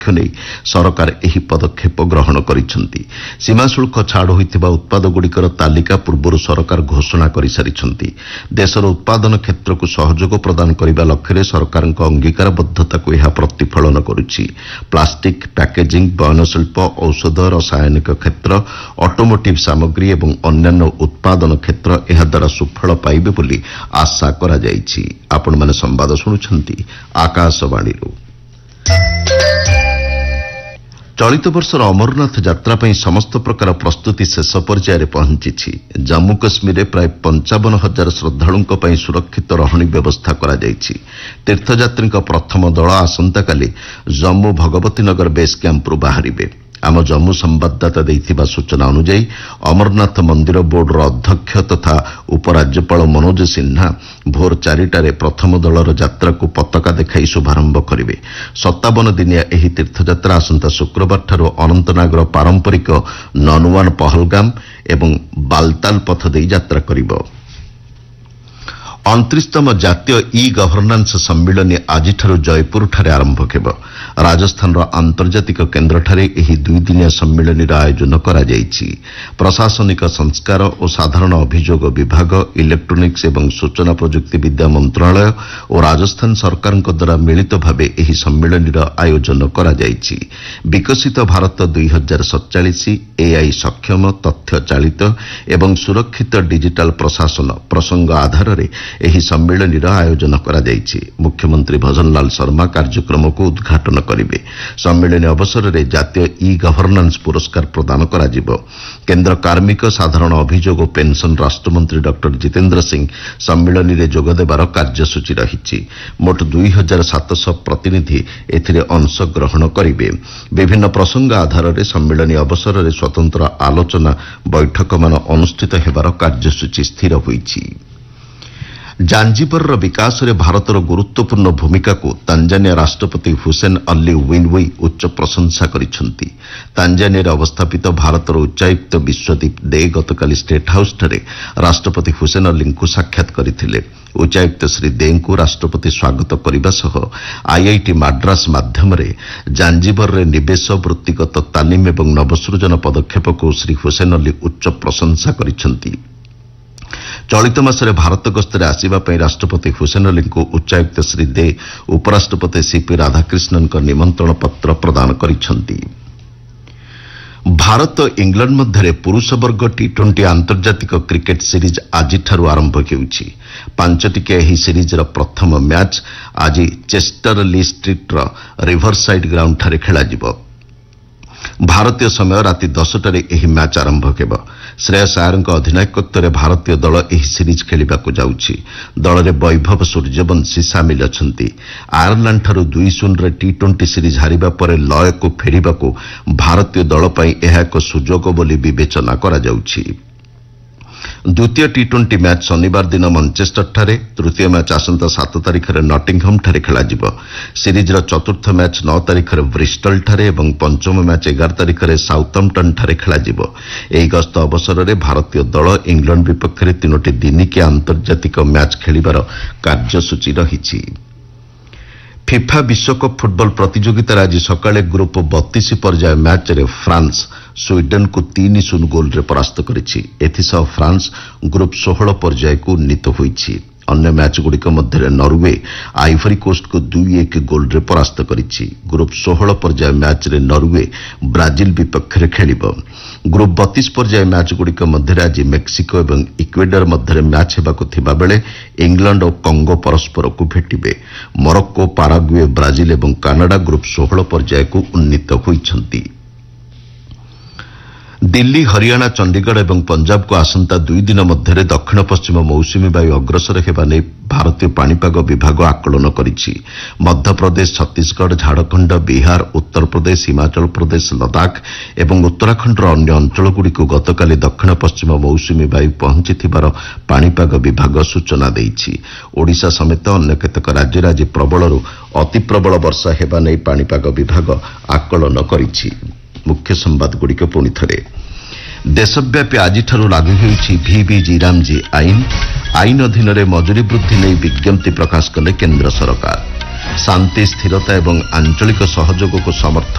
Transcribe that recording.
ନେଇ ସରକାର ଏହି ପଦକ୍ଷେପ ଗ୍ରହଣ କରିଛନ୍ତି। ସୀମା ଶୁଳ୍କ ଛାଡ଼ ହୋଇଥିବା ଉତ୍ପାଦଗୁଡ଼ିକର ତାଲିକା ପୂର୍ବରୁ ସରକାର ଘୋଷଣା କରିସାରିଛନ୍ତି। ଦେଶର ଉତ୍ପାଦନ କ୍ଷେତ୍ରକୁ ସହଯୋଗ ପ୍ରଦାନ କରିବା ଲକ୍ଷ୍ୟରେ ସରକାରଙ୍କ ଅଙ୍ଗୀକାରବଦ୍ଧତାକୁ ଏହା ପ୍ରତିଫଳନ କରୁଛି। ପ୍ଲାଷ୍ଟିକ୍, ପ୍ୟାକେଜିଂ, ବୟନଶିଳ୍ପ, ଔଷଧ, ରସାୟନିକ କ୍ଷେତ୍ର, ଅଟୋମୋଟିଭ୍ ସାମଗ୍ରୀ ଏବଂ ଅନ୍ୟାନ୍ୟ ଉତ୍ପାଦନ କ୍ଷେତ୍ର ଏହାଦ୍ୱାରା ସୁଫଳ ପାଇବେ ବୋଲି ଆଶା କରାଯାଇଛି। ଆପଣମାନେ ସମ୍ବାଦ ଶୁଣୁଛନ୍ତି ଆକାଶବାଣୀରୁ। ଚଳିତ ବର୍ଷର ଅମରନାଥ ଯାତ୍ରା ପାଇଁ ସମସ୍ତ ପ୍ରକାର ପ୍ରସ୍ତୁତି ଶେଷ ପର୍ଯ୍ୟାୟରେ ପହଞ୍ଚିଛି। ଜାମ୍ମୁ କାଶ୍ମୀରରେ ପ୍ରାୟ 55,000 ଶ୍ରଦ୍ଧାଳୁଙ୍କ ପାଇଁ ସୁରକ୍ଷିତ ରହଣି ବ୍ୟବସ୍ଥା କରାଯାଇଛି। ତୀର୍ଥଯାତ୍ରୀଙ୍କ ପ୍ରଥମ ଦଳ ଆସନ୍ତାକାଲି ଜମ୍ମୁ ଭଗବତୀ ନଗର ବେସ୍ କ୍ୟାମ୍ପରୁ ବାହାରିବେ। ଆମ ଜମ୍ମୁ ସମ୍ବାଦଦାତା ଦେଇଥିବା ସୂଚନା ଅନୁଯାୟୀ ଅମରନାଥ ମନ୍ଦିର ବୋର୍ଡର ଅଧ୍ୟକ୍ଷ ତଥା ଉପରାଜ୍ୟପାଳ ମନୋଜ ସିହ୍ନା ଭୋର 4ଟାରେ ପ୍ରଥମ ଦଳର ଯାତ୍ରାକୁ ପତାକା ଦେଖାଇ ଶୁଭାରମ୍ଭ କରିବେ। 57 ଦିନିଆ ଏହି ତୀର୍ଥଯାତ୍ରା ଆସନ୍ତା ଶୁକ୍ରବାରଠାରୁ ଅନନ୍ତନାଗର ପାରମ୍ପରିକ ନନୱାନ ପହଲଗାମ ଏବଂ ବାଲତାଲ ପଥ ଦେଇ ଯାତ୍ରା କରିବ। 29ତମ ଜାତୀୟ ଇ ଗଭର୍ଣ୍ଣାନ୍ସ ସମ୍ମିଳନୀ ଆଜିଠାରୁ ଜୟପୁରଠାରେ ଆରମ୍ଭ ହେବ। ରାଜସ୍ଥାନର ଆନ୍ତର୍ଜାତିକ କେନ୍ଦ୍ରଠାରେ ଏହି 2 ଦିନିଆ ସମ୍ମିଳନୀର ଆୟୋଜନ କରାଯାଇଛି। ପ୍ରଶାସନିକ ସଂସ୍କାର ଓ ସାଧାରଣ ଅଭିଯୋଗ ବିଭାଗ, ଇଲେକ୍ଟ୍ରୋନିକ୍ସ ଏବଂ ସୂଚନା ପ୍ରଯୁକ୍ତି ବିଦ୍ୟା ମନ୍ତ୍ରଣାଳୟ ଓ ରାଜସ୍ଥାନ ସରକାରଙ୍କ ଦ୍ୱାରା ମିଳିତ ଭାବେ ଏହି ସମ୍ମିଳନୀର ଆୟୋଜନ କରାଯାଇଛି। ବିକଶିତ ଭାରତ 2047 ଏଆଇ ସକ୍ଷମ, ତଥ୍ୟ ଚାଳିତ ଏବଂ ସୁରକ୍ଷିତ ଡିଜିଟାଲ ପ୍ରଶାସନ ପ୍ରସଙ୍ଗ ଆଧାରରେ ଏହି ସମ୍ମିଳନୀର ଆୟୋଜନ କରାଯାଇଛି। ମୁଖ୍ୟମନ୍ତ୍ରୀ ଭଜନଲାଲ ଶର୍ମା କାର୍ଯ୍ୟକ୍ରମକୁ ଉଦ୍ଘାଟନ କରିବେ। ସମ୍ମିଳନୀ ଅବସରରେ ଜାତୀୟ ଇ ଗଭର୍ଣ୍ଣାନ୍ସ ପୁରସ୍କାର ପ୍ରଦାନ କରାଯିବ। କେନ୍ଦ୍ର କାର୍ମିକ, ସାଧାରଣ ଅଭିଯୋଗ ଓ ପେନ୍ସନ୍ ରାଷ୍ଟ୍ରମନ୍ତ୍ରୀ ଡକ୍ଟର ଜିତେନ୍ଦ୍ର ସିଂ ସମ୍ମିଳନୀରେ ଯୋଗଦେବାର କାର୍ଯ୍ୟସୂଚୀ ରହିଛି। ମୋଟ 2,700 ପ୍ରତିନିଧି ଏଥିରେ ଅଂଶଗ୍ରହଣ କରିବେ। ବିଭିନ୍ନ ପ୍ରସଙ୍ଗ ଆଧାରରେ ସମ୍ମିଳନୀ ଅବସରରେ ସ୍ୱତନ୍ତ୍ର ଆଲୋଚନା ବୈଠକମାନ ଅନୁଷ୍ଠିତ ହେବାର କାର୍ଯ୍ୟସୂଚୀ ସ୍ଥିର ହୋଇଛି। ଜାଞ୍ଜିବରର ବିକାଶରେ ଭାରତର ଗୁରୁତ୍ୱପୂର୍ଣ୍ଣ ଭୂମିକାକୁ ତାଞ୍ଜାନିଆ ରାଷ୍ଟ୍ରପତି ହୁସେନ ଅଲ୍ଲି ୱିନୱି ଉଚ୍ଚ ପ୍ରଶଂସା କରିଛନ୍ତି। ତାଞ୍ଜାନିଆରେ ଅବସ୍ଥାପିତ ଭାରତର ଉଚ୍ଚାୟୁକ୍ତ ବିଶ୍ୱଦୀପ ଦେ ଗତକାଲି ଷ୍ଟେଟ୍ ହାଉସ୍ଠାରେ ରାଷ୍ଟ୍ରପତି ହୁସେନ ଅଲ୍ଲିଙ୍କୁ ସାକ୍ଷାତ କରିଥିଲେ। ଉଚ୍ଚାୟୁକ୍ତ ଶ୍ରୀ ଦେଙ୍କୁ ରାଷ୍ଟ୍ରପତି ସ୍ୱାଗତ କରିବା ସହ ଆଇଆଇଟି ମାଡ୍ରାସ ମାଧ୍ୟମରେ ଜାଞ୍ଜିବରରେ ନିବେଶ, ବୃତ୍ତିଗତ ତାଲିମ ଏବଂ ନବସୃଜନ ପଦକ୍ଷେପକୁ ଶ୍ରୀ ହୁସେନ ଅଲ୍ଲି ଉଚ୍ଚ ପ୍ରଶଂସା କରିଛନ୍ତି। ଚଳିତ ମାସରେ ଭାରତ ଗସ୍ତରେ ଆସିବା ପାଇଁ ରାଷ୍ଟ୍ରପତି ହୁସେନ ଅଲ୍ଲିଙ୍କୁ ଉଚ୍ଚାୟୁକ୍ତ ଶ୍ରୀ ଦେ ଉପରାଷ୍ଟ୍ରପତି ସିପି ରାଧାକ୍ରିଷ୍ଣନଙ୍କ ନିମନ୍ତ୍ରଣ ପତ୍ର ପ୍ରଦାନ କରିଛନ୍ତି। ଭାରତ ଇଂଲଣ୍ଡ ମଧ୍ୟରେ ପୁରୁଷ ବର୍ଗ ଟି20 ଆନ୍ତର୍ଜାତିକ କ୍ରିକେଟ ସିରିଜ୍ ଆଜିଠାରୁ ଆରମ୍ଭ ହେଉଛି। 5ଟିକିଆ ଏହି ସିରିଜ୍ର ପ୍ରଥମ ମ୍ୟାଚ୍ ଆଜି ଚେଷ୍ଟର ଲି ଷ୍ଟ୍ରିଟ୍ର ରିଭରସାଇଡ୍ ଗ୍ରାଉଣ୍ଡଠାରେ ଖେଳାଯିବ। ଭାରତୀୟ ସମୟ ରାତି 10ଟାରେ ଏହି ମ୍ୟାଚ୍ ଆରମ୍ଭ ହେବ। ଶ୍ରେୟସ ଆୟରଙ୍କ ଅଧିନାୟକତ୍ୱରେ ଭାରତୀୟ ଦଳ ଏହି ସିରିଜ୍ ଖେଳିବାକୁ ଯାଉଛି। ଦଳରେ ବୈଭବ ସୂର୍ଯ୍ୟବଂଶୀ ସାମିଲ ଅଛନ୍ତି। ଆୟାରଲାଣ୍ଡଠାରୁ 2-0ରେ ଟି20 ସିରିଜ୍ ହାରିବା ପରେ ଲୟକୁ ଫେରିବାକୁ ଭାରତୀୟ ଦଳ ପାଇଁ ଏହା ଏକ ସୁଯୋଗ ବୋଲି ବିବେଚନା କରାଯାଉଛି। ଦ୍ୱିତୀୟ ଟି20 ମ୍ୟାଚ୍ ଶନିବାର ଦିନ ମଞ୍ଚେଷ୍ଟରଠାରେ, ତୃତୀୟ ମ୍ୟାଚ୍ ଆସନ୍ତା 7 ତାରିଖରେ ନଟିଂହମ୍ଠାରେ ଖେଳାଯିବ। ସିରିଜ୍ର ଚତୁର୍ଥ ମ୍ୟାଚ୍ 9 ତାରିଖରେ ବ୍ରିଷ୍ଟଲଠାରେ ଏବଂ ପଞ୍ଚମ ମ୍ୟାଚ୍ 11 ତାରିଖରେ ସାଉଥମ୍ପଟନ୍ଠାରେ ଖେଳାଯିବ। ଏହି ଗସ୍ତ ଅବସରରେ ଭାରତୀୟ ଦଳ ଇଂଲଣ୍ଡ ବିପକ୍ଷରେ 3ଟି ଦିନିକିଆ ଆନ୍ତର୍ଜାତିକ ମ୍ୟାଚ୍ ଖେଳିବାର କାର୍ଯ୍ୟସୂଚୀ ରହିଛି। ଫିଫା ବିଶ୍ୱକପ୍ ଫୁଟବଲ ପ୍ରତିଯୋଗିତାରେ ଆଜି ସକାଳେ ଗ୍ରୁପ 32 ପର୍ଯ୍ୟାୟ ମ୍ୟାଚ୍ରେ ଫ୍ରାନ୍ସ ସ୍ୱିଡେନକୁ 3-0 ଗୋଲ୍ରେ ପରାସ୍ତ କରିଛି। ଏଥିସହ ଫ୍ରାନ୍ସ ଗ୍ରୁପ 16 ପର୍ଯ୍ୟାୟକୁ ଉନ୍ନୀତ ହୋଇଛି। ଅନ୍ୟ ମ୍ୟାଚ୍ଗୁଡ଼ିକ ମଧ୍ୟରେ ନରୱେ ଆଇଭରି କୋଷ୍ଟକୁ 2-1 ଗୋଲ୍ରେ ପରାସ୍ତ କରିଛି। ଗ୍ରୁପ 16 ପର୍ଯ୍ୟାୟ ମ୍ୟାଚ୍ରେ ନରୱେ ବ୍ରାଜିଲ ବିପକ୍ଷରେ ଖେଳିବ। ଗ୍ରୁପ 32 ପର୍ଯ୍ୟାୟ ମ୍ୟାଚ୍ଗୁଡ଼ିକ ମଧ୍ୟରେ ଆଜି ମେକ୍ସିକୋ ଏବଂ ଇକ୍ୱେଡର ମଧ୍ୟରେ ମ୍ୟାଚ୍ ହେବାକୁ ଥିବାବେଳେ ଇଂଲଣ୍ଡ ଓ କଙ୍ଗୋ ପରସ୍ପରକୁ ଭେଟିବେ। ମରକ୍କୋ, ପାରାଗୁଏ, ବ୍ରାଜିଲ ଏବଂ କାନାଡା ଗ୍ରୁପ 16 ପର୍ଯ୍ୟାୟକୁ ଉନ୍ନୀତ ହୋଇଛନ୍ତି। ଦିଲ୍ଲୀ, ହରିୟାଣା, ଚଣ୍ଡିଗଡ଼ ଏବଂ ପଞ୍ଜାବକୁ ଆସନ୍ତା 2 ଦିନ ମଧ୍ୟରେ ଦକ୍ଷିଣ ପଶ୍ଚିମ ମୌସୁମୀ ବାୟୁ ଅଗ୍ରସର ହେବା ନେଇ ଭାରତୀୟ ପାଣିପାଗ ବିଭାଗ ଆକଳନ କରିଛି। ମଧ୍ୟପ୍ରଦେଶ, ଛତିଶଗଡ଼, ଝାଡ଼ଖଣ୍ଡ, ବିହାର, ଉତ୍ତରପ୍ରଦେଶ, ହିମାଚଳ ପ୍ରଦେଶ, ଲଦାଖ ଏବଂ ଉତ୍ତରାଖଣ୍ଡର ଅନ୍ୟ ଅଞ୍ଚଳଗୁଡ଼ିକୁ ଗତକାଲି ଦକ୍ଷିଣ ପଶ୍ଚିମ ମୌସୁମୀ ବାୟୁ ପହଞ୍ଚିଥିବାର ପାଣିପାଗ ବିଭାଗ ସୂଚନା ଦେଇଛି। ଓଡ଼ିଶା ସମେତ ଅନ୍ୟ କେତେକ ରାଜ୍ୟରେ ଆଜି ପ୍ରବଳରୁ ଅତି ପ୍ରବଳ ବର୍ଷା ହେବା ନେଇ ପାଣିପାଗ ବିଭାଗ ଆକଳନ କରିଛି। ମୁଖ୍ୟ ସମ୍ବାଦଗୁଡ଼ିକ ପୁଣି ଥରେ। ଦେଶବ୍ୟାପୀ ଆଜିଠାରୁ ଲାଗୁ ହେଉଛି ଭିବିଜି ରାମଜି ଆଇନ। ଆଇନ ଅଧୀନରେ ମଜୁରୀ ବୃଦ୍ଧି ନେଇ ବିଜ୍ଞପ୍ତି ପ୍ରକାଶ କଲେ କେନ୍ଦ୍ର ସରକାର। ଶାନ୍ତି, ସ୍ଥିରତା ଏବଂ ଆଞ୍ଚଳିକ ସହଯୋଗକୁ ସମର୍ଥନ